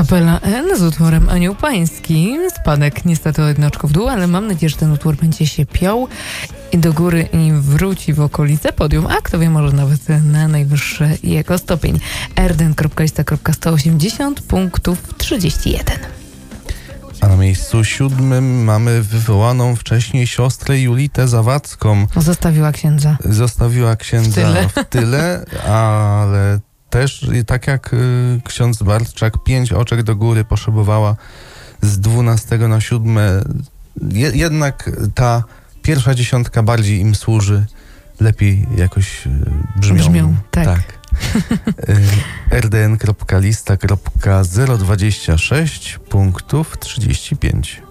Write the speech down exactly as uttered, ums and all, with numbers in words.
Kapela N z utworem Anioł Pański. Spadek niestety o jedno oczko w dół, ale mam nadzieję, że ten utwór będzie się piął i do góry i wróci w okolice podium, a kto wie, może nawet na najwyższy jego stopień. erden kropka lista kropka sto osiemdziesiąt punktów trzydzieści jeden. A na miejscu siódmym mamy wywołaną wcześniej siostrę Julitę Zawadzką. Zostawiła księdza. Zostawiła księdza W tyle. w tyle, ale też tak jak y, ksiądz Bartczak, pięć oczek do góry potrzebowała z dwunastego na siódme. Je, jednak ta pierwsza dziesiątka bardziej im służy, lepiej jakoś y, brzmią. Brzmią, tak. tak. y, erden kropka lista kropka zero dwadzieścia sześć punktów trzydzieści pięć.